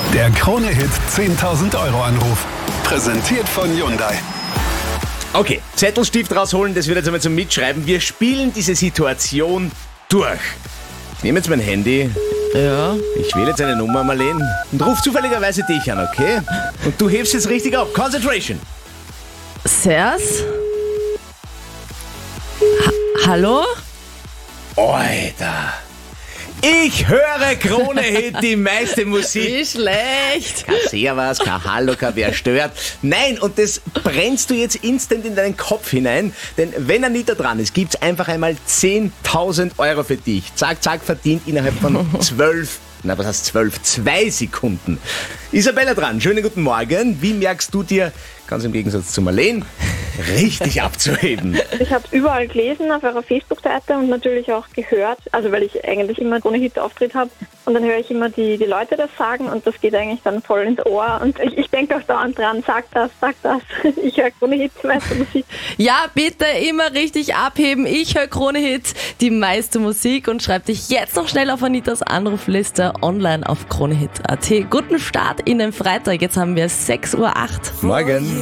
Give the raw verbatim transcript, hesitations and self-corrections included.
Der Krone-Hit zehntausend Euro Anruf. Präsentiert von Hyundai. Okay, Zettelstift rausholen, das wird jetzt einmal zum Mitschreiben. Wir spielen diese Situation durch. Ich nehme jetzt mein Handy. Ja. Ich wähle jetzt eine Nummer, Marlene, und ruf zufälligerweise dich an, okay? Und du hebst jetzt richtig auf. Concentration. Sers? Ha Hallo? Alter. Ich höre Krone-Hit, die meiste Musik. Wie schlecht. Kein Servus, kein Hallo, kein wer stört. Nein, und das brennst du jetzt instant in deinen Kopf hinein, denn wenn Anita dran ist, gibt's einfach einmal zehntausend Euro für dich. Zack, zack, verdient innerhalb von zwölf, na was heißt zwölf, zwei Sekunden. Isabella dran, schönen guten Morgen. Wie merkst du dir, ganz im Gegensatz zu Marlene, richtig abzuheben? Ich habe es überall gelesen auf eurer Facebook-Seite und natürlich auch gehört, also weil ich eigentlich immer Krone-Hit-Auftritt habe und dann höre ich immer die, die Leute das sagen und das geht eigentlich dann voll ins Ohr und ich, ich denke auch dauernd dran, sag das, sag das, ich höre Krone-Hit, die meiste Musik. Ja, bitte immer richtig abheben. Ich höre Krone-Hit, die meiste Musik und schreib dich jetzt noch schnell auf Anitas Anrufliste online auf kronehit punkt at. Guten Start in den Freitag, jetzt haben wir sechs Uhr acht. Morgen.